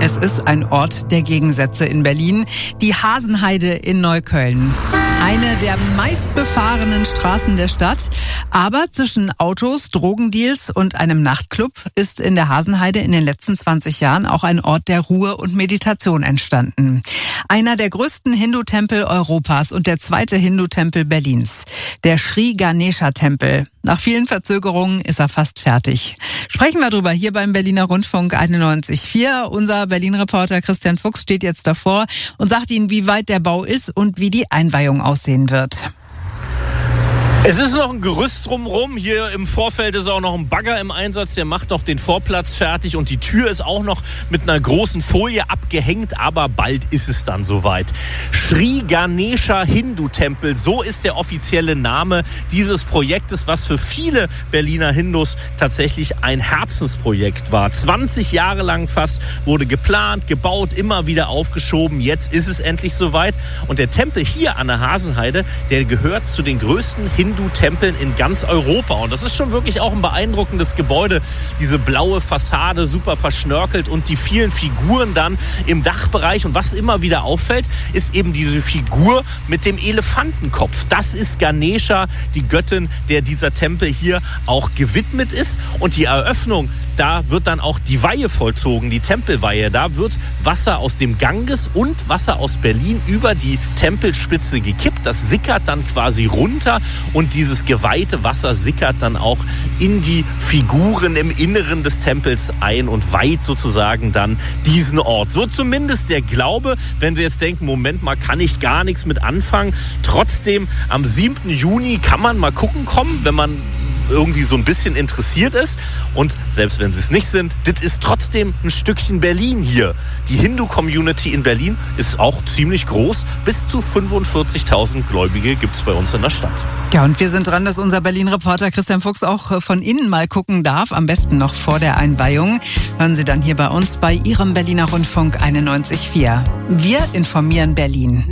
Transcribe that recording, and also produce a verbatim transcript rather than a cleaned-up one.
Es ist ein Ort der Gegensätze in Berlin, die Hasenheide in Neukölln. Eine der meistbefahrenen Straßen der Stadt. Aber zwischen Autos, Drogendeals und einem Nachtclub ist in der Hasenheide in den letzten zwanzig Jahren auch ein Ort der Ruhe und Meditation entstanden. Einer der größten Hindu-Tempel Europas und der zweite Hindu-Tempel Berlins. Der Sri Ganesha-Tempel. Nach vielen Verzögerungen ist er fast fertig. Sprechen wir drüber hier beim Berliner Rundfunk einundneunzig Komma vier. Unser Berlin-Reporter Christian Fuchs steht jetzt davor und sagt Ihnen, wie weit der Bau ist und wie die Einweihung aussehen wird. Es ist noch ein Gerüst drumherum. Hier im Vorfeld ist auch noch ein Bagger im Einsatz. Der macht noch den Vorplatz fertig und die Tür ist auch noch mit einer großen Folie abgehängt. Aber bald ist es dann soweit. Sri Ganesha Hindu-Tempel, so ist der offizielle Name dieses Projektes, was für viele Berliner Hindus tatsächlich ein Herzensprojekt war. zwanzig Jahre lang fast wurde geplant, gebaut, immer wieder aufgeschoben. Jetzt ist es endlich soweit. Und der Tempel hier an der Hasenheide, der gehört zu den größten Hindu Hindu-Tempeln in ganz Europa. Und das ist schon wirklich auch ein beeindruckendes Gebäude. Diese blaue Fassade, super verschnörkelt und die vielen Figuren dann im Dachbereich. Und was immer wieder auffällt, ist eben diese Figur mit dem Elefantenkopf. Das ist Ganesha, die Göttin, der dieser Tempel hier auch gewidmet ist. Und die Eröffnung, da wird dann auch die Weihe vollzogen, die Tempelweihe. Da wird Wasser aus dem Ganges und Wasser aus Berlin über die Tempelspitze gekippt. Das sickert dann quasi runter und dieses geweihte Wasser sickert dann auch in die Figuren im Inneren des Tempels ein und weiht sozusagen dann diesen Ort. So zumindest der Glaube, wenn Sie jetzt denken, Moment mal, kann ich gar nichts mit anfangen. Trotzdem, am siebten Juni kann man mal gucken kommen, wenn man irgendwie so ein bisschen interessiert ist. Und selbst wenn sie es nicht sind, das ist trotzdem ein Stückchen Berlin hier. Die Hindu-Community in Berlin ist auch ziemlich groß. Bis zu fünfundvierzigtausend Gläubige gibt es bei uns in der Stadt. Ja, und wir sind dran, dass unser Berlin-Reporter Christian Fuchs auch von innen mal gucken darf. Am besten noch vor der Einweihung. Hören Sie dann hier bei uns bei Ihrem Berliner Rundfunk einundneunzig Komma vier. Wir informieren Berlin.